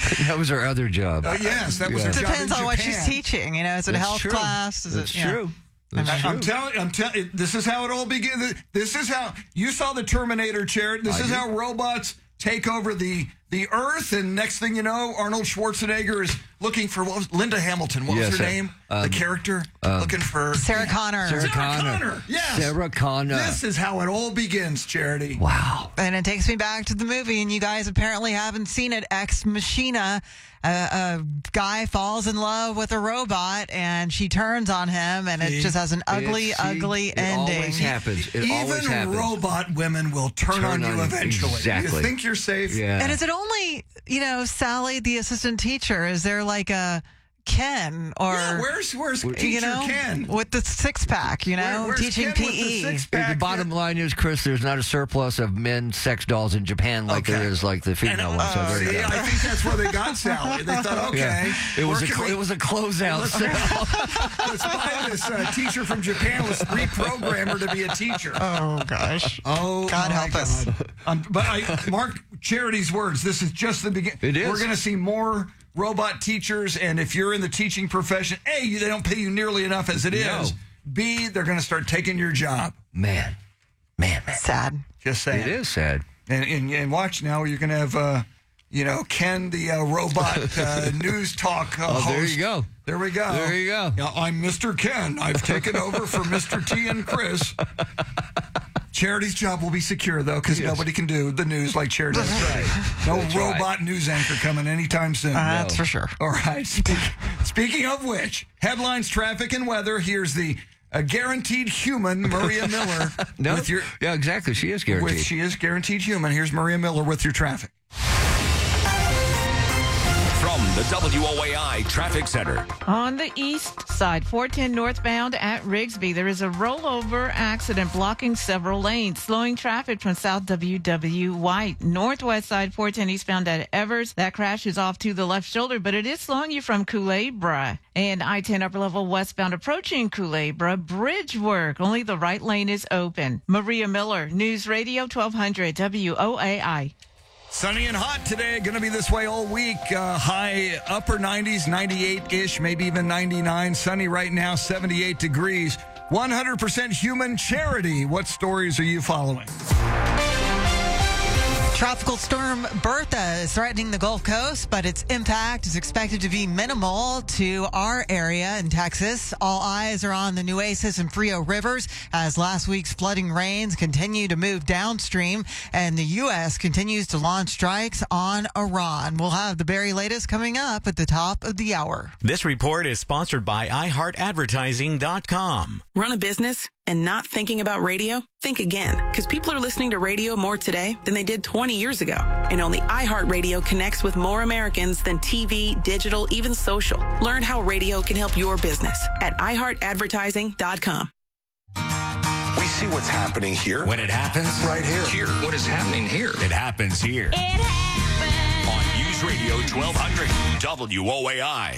That was her other job. Yes, that was her job. Depends in on what Japan. she's teaching. Is it a health class? Is That's it, true. That's true. I'm telling. This is how it all begins. This is how you saw the Terminator, Jared. This is how robots take over the Earth, and next thing you know, Arnold Schwarzenegger is looking for Linda Hamilton. What was her name? The character looking for Sarah Connor. Sarah Connor. Yes. Sarah Connor. This is how it all begins, Charity. Wow. And it takes me back to the movie, and you guys apparently haven't seen it. Ex Machina. A guy falls in love with a robot, and she turns on him, and it just has an ugly ending. It always happens. Even robot women will turn on you eventually. Exactly. You think you're safe? Yeah. And is it only, Sally, the assistant teacher? Is there like a Ken or where's teacher Ken with the six-pack, where's teaching Ken with PE? the six-pack? The bottom line is, Chris, there's not a surplus of men's sex dolls in Japan like there is like the female ones. So there you go. I think that's where they got Sally. They thought, okay, it was a closeout sale. Let's buy this teacher from Japan. Let's reprogram her to be a teacher. Oh gosh. Oh, God help us. But Mark Charity's words. This is just the beginning. It is. We're going to see more robot teachers, and if you're in the teaching profession, A, they don't pay you nearly enough as it is. B, they're going to start taking your job. Man. Sad. Just saying. It is sad. And watch now, you're going to have, Ken, the robot news talk host. There you go. There we go. There you go. Yeah, I'm Mr. Ken. I've taken over for Mr. T and Chris. Charity's job will be secure, though, because nobody can do the news like Charity does. That's right. No robot news anchor coming anytime soon. That's for sure. All right. Speaking of which, headlines, traffic, and weather. Here's the guaranteed human, Maria Miller. Yeah, exactly. She is guaranteed. She is guaranteed human. Here's Maria Miller with your traffic. From the WOAI Traffic Center. On the east side, 410 northbound at Rigsby, there is a rollover accident blocking several lanes, slowing traffic from South WW White. Northwest side, 410 eastbound at Evers, that crash is off to the left shoulder, but it is slowing you from Culebra. And I-10 upper level westbound approaching Culebra, bridge work. Only the right lane is open. Maria Miller, News Radio 1200 WOAI. Sunny and hot today. Going to be this way all week. High upper 90s, 98-ish, maybe even 99. Sunny right now, 78 degrees. 100% human Charity. What stories are you following? Tropical storm Bertha is threatening the Gulf Coast, but its impact is expected to be minimal to our area in Texas. All eyes are on the Nueces and Frio rivers as last week's flooding rains continue to move downstream, and the U.S. continues to launch strikes on Iran. We'll have the very latest coming up at the top of the hour. This report is sponsored by iHeartAdvertising.com. Run a business and not thinking about radio? Think again, because people are listening to radio more today than they did 20 years ago. And only iHeartRadio connects with more Americans than TV, digital, even social. Learn how radio can help your business at iHeartAdvertising.com. We see what's happening here. When it happens, right here. Here. What is happening here? It happens here. It happened. On News Radio 1200 WOAI.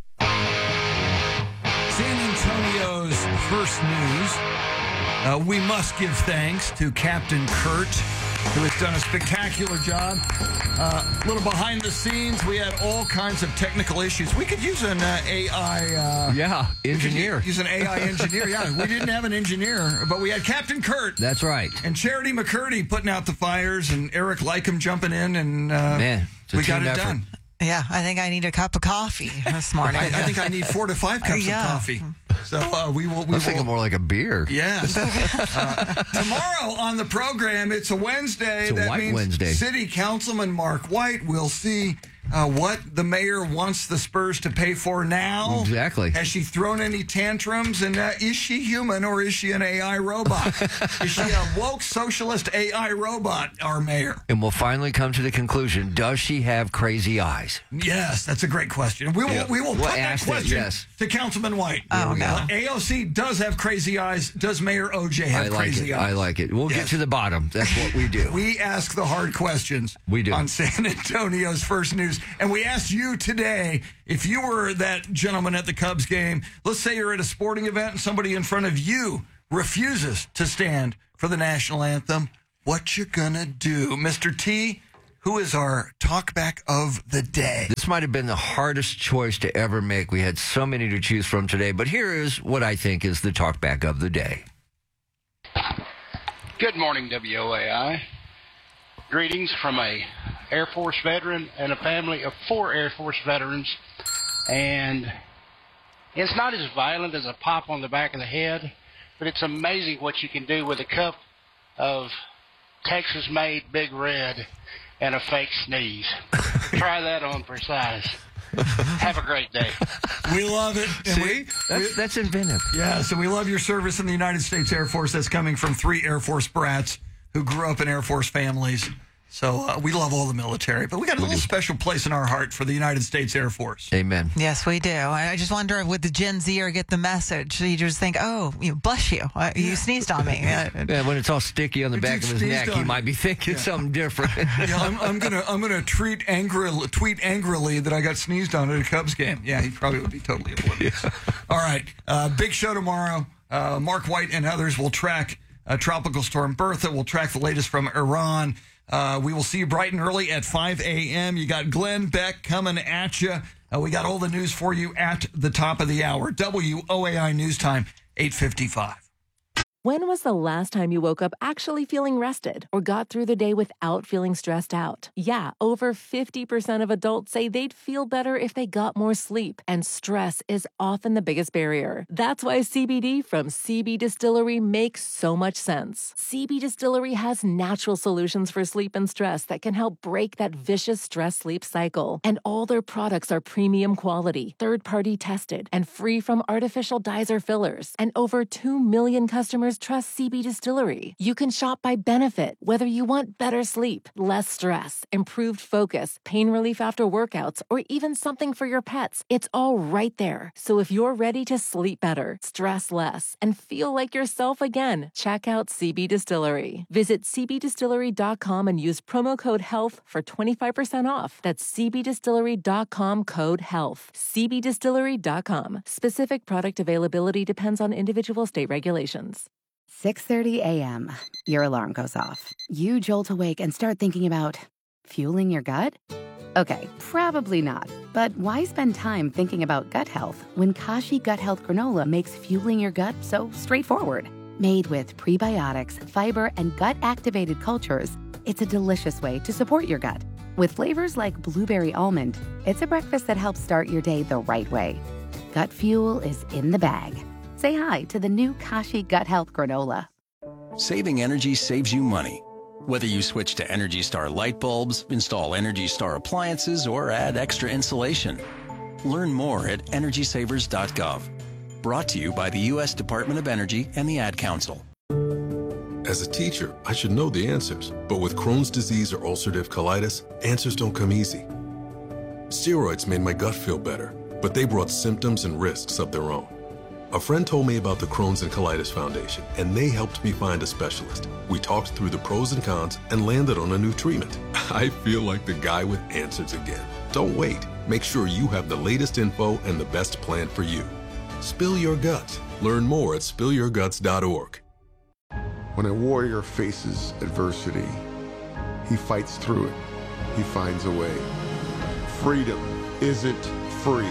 San Antonio's first news. We must give thanks to Captain Kurt, who has done a spectacular job. A little behind the scenes, we had all kinds of technical issues. We could use an AI... engineer. Use an AI engineer, yeah. We didn't have an engineer, but we had Captain Kurt. That's right. And Charity McCurdy putting out the fires, and Eric Lycum jumping in, and we got it done. Yeah, I think I need a cup of coffee this morning. I think I need 4 to 5 cups of coffee. So we will. I was thinking more like a beer. Yes. Tomorrow on the program, it's a Wednesday. It's a White Wednesday. City Councilman Mark White will see what the mayor wants the Spurs to pay for now. Exactly. Has she thrown any tantrums? And is she human or is she an AI robot? Is she a woke socialist AI robot, our mayor? And we'll finally come to the conclusion, does she have crazy eyes? Yes, that's a great question. We will put that question to Councilman White. Oh, no. AOC does have crazy eyes. Does Mayor OJ have crazy eyes? I like it. We'll get to the bottom. That's what we do. We ask the hard questions. We do. On San Antonio's First News. And we asked you today, if you were that gentleman at the Cubs game, let's say you're at a sporting event and somebody in front of you refuses to stand for the national anthem, what you gonna do? Mr. T, who is our talkback of the day? This might have been the hardest choice to ever make. We had so many to choose from today, but here is what I think is the talkback of the day. Good morning, WOAI. Greetings from a Air Force veteran and a family of 4 Air Force veterans. And it's not as violent as a pop on the back of the head, but it's amazing what you can do with a cup of Texas-made Big Red and a fake sneeze. Try that on for size. Have a great day. We love it. And That's inventive. Yeah, so we love your service in the United States Air Force. That's coming from 3 Air Force brats who grew up in Air Force families. So we love all the military, but we got a little special place in our heart for the United States Air Force. Amen. Yes, we do. I just wonder, would the Gen Zer get the message? You just think, oh, bless you. You sneezed on me. Yeah, when it's all sticky on the back of his neck, he might be thinking something different. I'm gonna tweet angrily that I got sneezed on at a Cubs game. Yeah, he probably would be totally oblivious. Yeah. All right, big show tomorrow. Mark White and others will track Tropical Storm Bertha. We'll track the latest from Iran. We will see you bright and early at 5 a.m. You got Glenn Beck coming at you. We got all the news for you at the top of the hour. WOAI News Time, 8:55. When was the last time you woke up actually feeling rested or got through the day without feeling stressed out? Yeah, over 50% of adults say they'd feel better if they got more sleep, and stress is often the biggest barrier. That's why CBD from CB Distillery makes so much sense. CB Distillery has natural solutions for sleep and stress that can help break that vicious stress-sleep cycle. And all their products are premium quality, third-party tested, and free from artificial dyes or fillers. And over 2 million customers trust CB Distillery. You can shop by benefit, whether you want better sleep, less stress, improved focus, pain relief after workouts, or even something for your pets. It's all right there. So if you're ready to sleep better, stress less, and feel like yourself again, check out CB Distillery. Visit cbdistillery.com and use promo code HEALTH for 25% off. That's cbdistillery.com, code HEALTH. cbdistillery.com. Specific product availability depends on individual state regulations. 6:30 a.m. Your alarm goes off. You jolt awake and start thinking about fueling your gut? Okay, probably not. But why spend time thinking about gut health when Kashi Gut Health Granola makes fueling your gut so straightforward? Made with prebiotics, fiber, and gut-activated cultures, it's a delicious way to support your gut. With flavors like blueberry almond, it's a breakfast that helps start your day the right way. Gut fuel is in the bag. Say hi to the new Kashi Gut Health Granola. Saving energy saves you money. Whether you switch to Energy Star light bulbs, install Energy Star appliances, or add extra insulation. Learn more at EnergySavers.gov. Brought to you by the U.S. Department of Energy and the Ad Council. As a teacher, I should know the answers. But with Crohn's disease or ulcerative colitis, answers don't come easy. Steroids made my gut feel better, but they brought symptoms and risks of their own. A friend told me about the Crohn's and Colitis Foundation, and they helped me find a specialist. We talked through the pros and cons and landed on a new treatment. I feel like the guy with answers again. Don't wait. Make sure you have the latest info and the best plan for you. Spill your guts. Learn more at spillyourguts.org. When a warrior faces adversity, he fights through it. He finds a way. Freedom isn't free.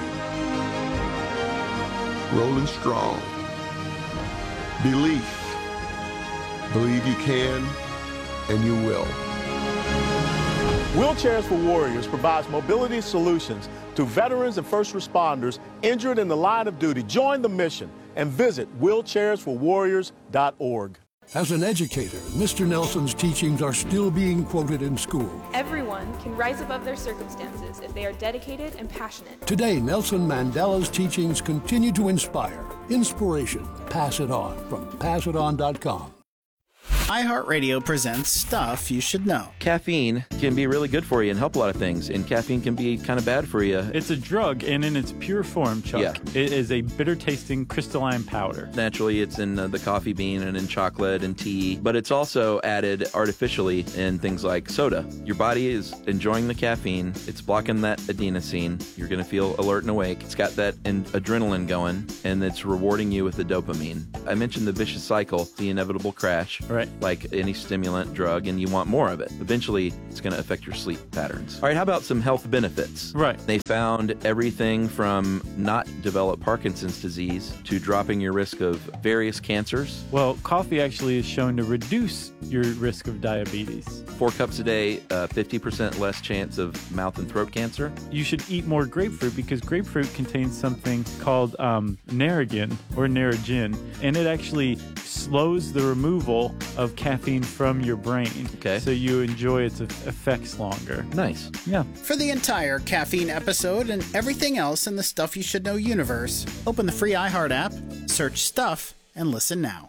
Rolling strong. Belief. Believe you can, and you will. Wheelchairs for Warriors provides mobility solutions to veterans and first responders injured in the line of duty. Join the mission and visit wheelchairsforwarriors.org. As an educator, Mr. Nelson's teachings are still being quoted in school. Everyone can rise above their circumstances if they are dedicated and passionate. Today, Nelson Mandela's teachings continue to inspire. Inspiration. Pass it on from passiton.com. iHeartRadio presents Stuff You Should Know. Caffeine can be really good for you and help a lot of things, and caffeine can be kind of bad for you. It's a drug, and in its pure form, Chuck, it is a bitter-tasting crystalline powder. Naturally, it's in the coffee bean and in chocolate and tea, but it's also added artificially in things like soda. Your body is enjoying the caffeine. It's blocking that adenosine. You're going to feel alert and awake. It's got that adrenaline going, and it's rewarding you with the dopamine. I mentioned the vicious cycle, the inevitable crash. Right. like any stimulant drug, and you want more of it. Eventually, it's going to affect your sleep patterns. All right, how about some health benefits? Right. They found everything from not develop Parkinson's disease to dropping your risk of various cancers. Well, coffee actually is shown to reduce your risk of diabetes. 4 cups a day, 50% less chance of mouth and throat cancer. You should eat more grapefruit because grapefruit contains something called Narragin or Narragin, and it actually slows the removal of caffeine from your brain. Okay. So you enjoy its effects longer. Nice. Yeah. For the entire caffeine episode and everything else in the Stuff You Should Know universe, open the free iHeart app, search Stuff, and listen now.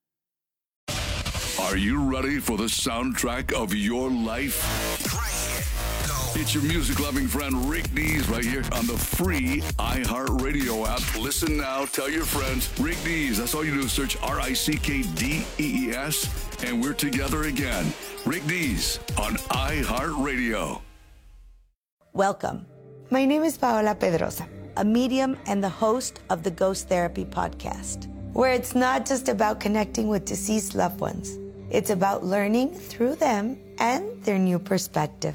Are you ready for the soundtrack of your life? It's your music-loving friend Rick Dees right here on the free iHeartRadio app. Listen now, tell your friends. Rick Dees, that's all you do is search RickDees, and we're together again. Rick Dees on iHeartRadio. Welcome. My name is Paola Pedrosa, a medium and the host of the Ghost Therapy podcast, where it's not just about connecting with deceased loved ones. It's about learning through them and their new perspective.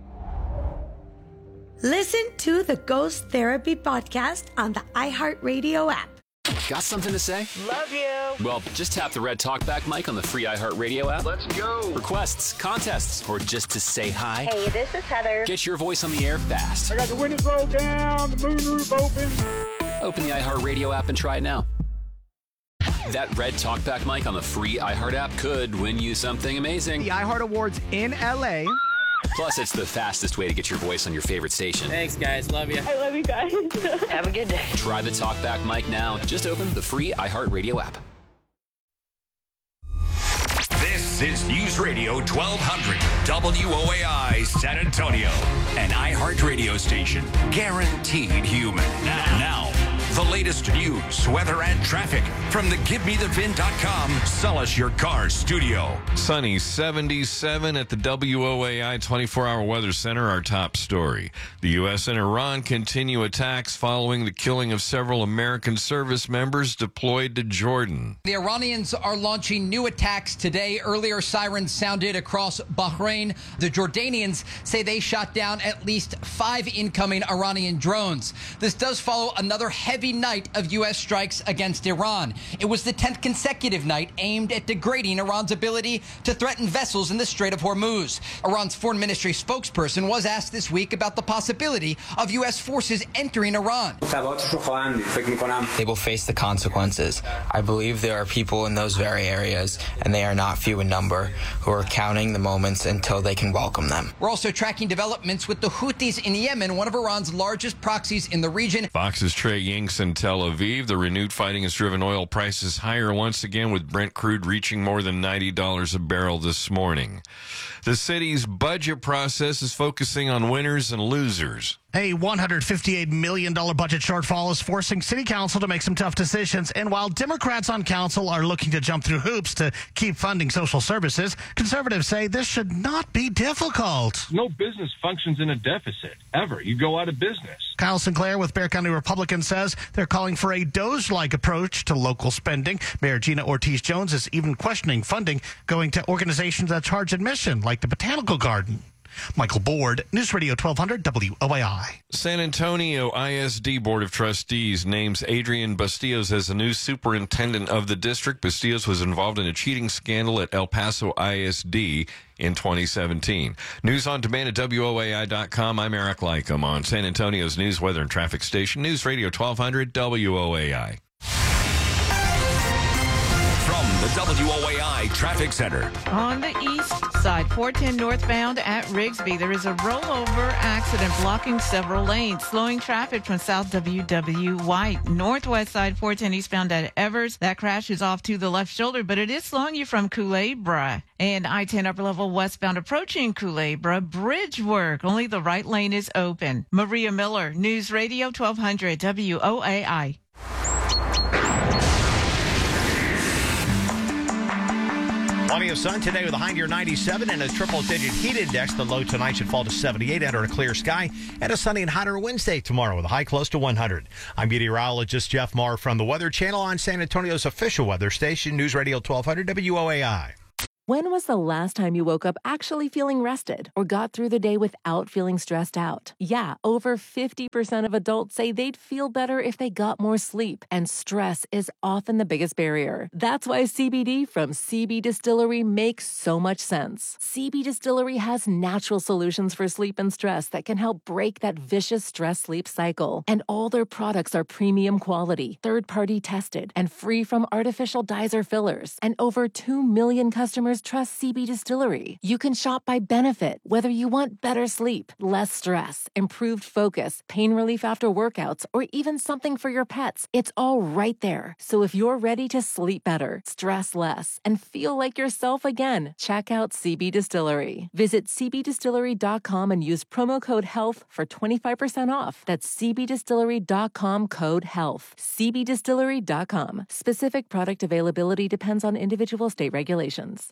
Listen to the Ghost Therapy podcast on the iHeartRadio app. Got something to say? Love you. Well, just tap the red talkback mic on the free iHeartRadio app. Let's go. Requests, contests, or just to say hi. Hey, this is Heather. Get your voice on the air fast. I got the windows rolled down, the moonroof open. Open the iHeartRadio app and try it now. That red talkback mic on the free iHeart app could win you something amazing. The iHeart Awards in LA. Plus, it's the fastest way to get your voice on your favorite station. Thanks, guys. Love you. I love you guys. Have a good day. Try the talkback mic now. Just open the free iHeartRadio app. This is News Radio 1200 WOAI San Antonio, an iHeart radio station guaranteed human. Now, the latest news, weather, and traffic from the GiveMeTheVin.com Sell Your Car studio. Sunny 77 at the WOAI 24-hour weather center, our top story. The U.S. and Iran continue attacks following the killing of several American service members deployed to Jordan. The Iranians are launching new attacks today. Earlier, sirens sounded across Bahrain. The Jordanians say they shot down at least 5 incoming Iranian drones. This does follow another heavy night of U.S. strikes against Iran. It was the 10th consecutive night aimed at degrading Iran's ability to threaten vessels in the Strait of Hormuz. Iran's foreign ministry spokesperson was asked this week about the possibility of U.S. forces entering Iran. They will face the consequences. I believe there are people in those very areas, and they are not few in number, who are counting the moments until they can welcome them. We're also tracking developments with the Houthis in Yemen, one of Iran's largest proxies in the region. Fox's Trey Yingst in Tel Aviv. The renewed fighting has driven oil prices higher once again, with Brent crude reaching more than $90 a barrel this morning. The city's budget process is focusing on winners and losers. A $158 million budget shortfall is forcing City Council to make some tough decisions. And while Democrats on council are looking to jump through hoops to keep funding social services, conservatives say this should not be difficult. No business functions in a deficit, ever. You go out of business. Kyle Sinclair with Bexar County Republicans says they're calling for a DOGE-like approach to local spending. Mayor Gina Ortiz-Jones is even questioning funding going to organizations that charge admission, like the Botanical Garden. Michael Board, News Radio 1200 WOAI. San Antonio ISD Board of Trustees names Adrian Bustillos as the new superintendent of the district. Bustillos was involved in a cheating scandal at El Paso ISD in 2017. News on demand at WOAI.com. I'm Eric Lycom on San Antonio's news, weather, and traffic station, News Radio 1200 WOAI. The WOAI Traffic Center. On the east side, 410 northbound at Rigsby, there is a rollover accident blocking several lanes, slowing traffic from South WW White. Northwest side, 410 eastbound at Evers, that crash is off to the left shoulder, but it is slowing you from Culebra. And I-10 upper level westbound approaching Culebra, bridge work. Only the right lane is open. Maria Miller, News Radio 1200 WOAI. Plenty of sun today with a high near 97 and a triple-digit heat index. The low tonight should fall to 78 under a clear sky. And a sunny and hotter Wednesday tomorrow with a high close to 100. I'm meteorologist Jeff Marr from the Weather Channel on San Antonio's official weather station, News Radio 1200 WOAI. When was the last time you woke up actually feeling rested or got through the day without feeling stressed out? Yeah, over 50% of adults say they'd feel better if they got more sleep, and stress is often the biggest barrier. That's why CBD from CB Distillery makes so much sense. CB Distillery has natural solutions for sleep and stress that can help break that vicious stress-sleep cycle. And all their products are premium quality, third-party tested, and free from artificial dyes or fillers. And over 2 million customers trust CB Distillery. You can shop by benefit, whether you want better sleep, less stress, improved focus, pain relief after workouts, or even something for your pets. It's all right there. So if you're ready to sleep better, stress less, and feel like yourself again, check out CB Distillery. Visit cbdistillery.com and use promo code HEALTH for 25% off. That's cbdistillery.com, code HEALTH. cbdistillery.com. Specific product availability depends on individual state regulations.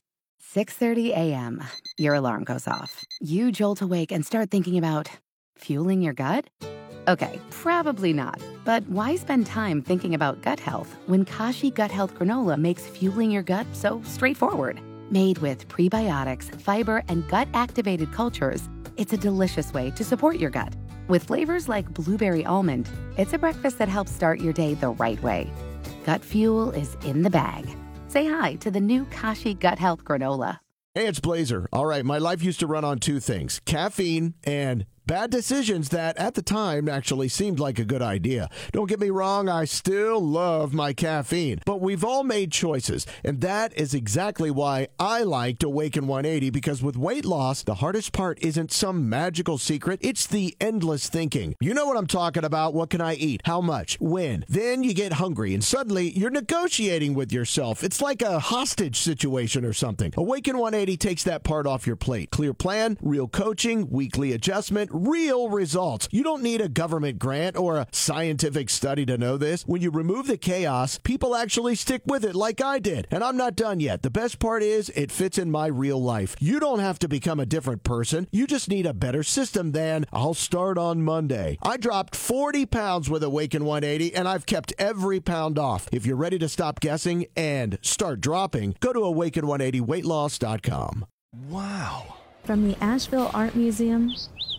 6:30 a.m. Your alarm goes off. You jolt awake and start thinking about fueling your gut? Okay, probably not. But why spend time thinking about gut health when Kashi Gut Health Granola makes fueling your gut so straightforward? Made with prebiotics, fiber, and gut-activated cultures, it's a delicious way to support your gut. With flavors like blueberry almond, it's a breakfast that helps start your day the right way. Gut fuel is in the bag. Say hi to the new Kashi Gut Health Granola. Hey, it's Blazer. All right, my life used to run on two things, caffeine and bad decisions that at the time actually seemed like a good idea. Don't get me wrong, I still love my caffeine, but we've all made choices, and that is exactly why I liked Awaken 180, because with weight loss, the hardest part isn't some magical secret, it's the endless thinking. You know what I'm talking about. What can I eat? How much? When? Then you get hungry, and suddenly you're negotiating with yourself. It's like a hostage situation or something. Awaken 180 takes that part off your plate. Clear plan, real coaching, weekly adjustment, real results. You don't need a government grant or a scientific study to know this. When you remove the chaos, people actually stick with it like I did. And I'm not done yet. The best part is it fits in my real life. You don't have to become a different person. You just need a better system than I'll start on Monday. I dropped 40 pounds with Awaken 180 and I've kept every pound off. If you're ready to stop guessing and start dropping, go to awaken180weightloss.com. Wow. From the Asheville Art Museum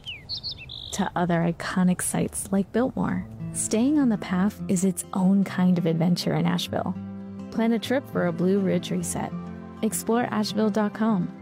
to other iconic sites like Biltmore, staying on the path is its own kind of adventure in Asheville. Plan a trip for a Blue Ridge reset. Explore Asheville.com.